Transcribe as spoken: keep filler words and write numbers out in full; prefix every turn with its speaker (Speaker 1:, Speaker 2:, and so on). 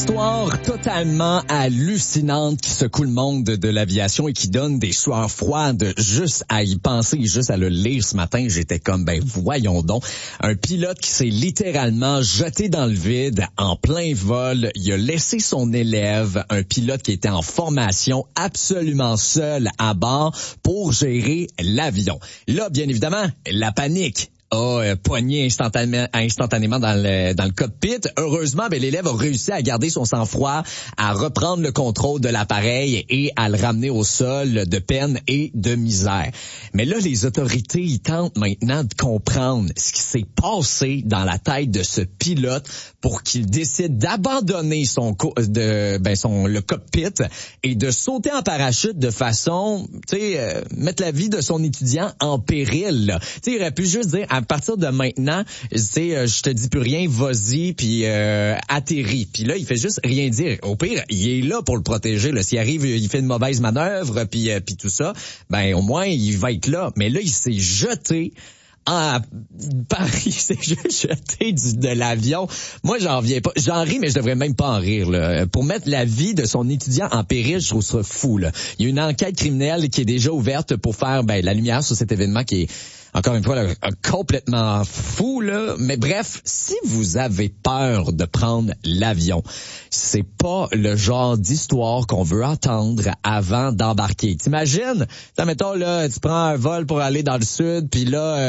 Speaker 1: Histoire totalement hallucinante qui secoue le monde de, de l'aviation et qui donne des sueurs froides juste à y penser, juste à le lire ce matin. J'étais comme, ben voyons donc. Un pilote qui s'est littéralement jeté dans le vide en plein vol. Il a laissé son élève, un pilote qui était en formation, absolument seul à bord pour gérer l'avion. Là, bien évidemment, la panique a euh, poigné instantanément, instantanément dans le, dans le cockpit. Heureusement, ben, l'élève a réussi à garder son sang-froid, à reprendre le contrôle de l'appareil et à le ramener au sol de peine et de misère. Mais là, les autorités, ils tentent maintenant de comprendre ce qui s'est passé dans la tête de ce pilote pour qu'il décide d'abandonner son, co- de, ben, son, le cockpit et de sauter en parachute de façon, tu sais, euh, mettre la vie de son étudiant en péril. Tu sais, il aurait pu juste dire, à partir de maintenant, tu sais, euh, je te dis plus rien, vas-y, puis euh, atterris. Puis là, il fait juste rien dire. Au pire, il est là pour le protéger. Là. S'il arrive, il fait une mauvaise manœuvre, puis euh, puis tout ça, ben au moins, il va être là. Mais là, il s'est jeté en Paris, s'est juste jeté du, de l'avion. Moi, j'en reviens pas. J'en ris, mais je devrais même pas en rire. Là. Pour mettre la vie de son étudiant en péril, je trouve ça fou. Là. Il y a une enquête criminelle qui est déjà ouverte pour faire ben, la lumière sur cet événement qui est, encore une fois, là, complètement fou. Là. Mais bref, si vous avez peur de prendre l'avion, c'est pas le genre d'histoire qu'on veut entendre avant d'embarquer. T'imagines? Mettons, là, tu prends un vol pour aller dans le sud, puis là...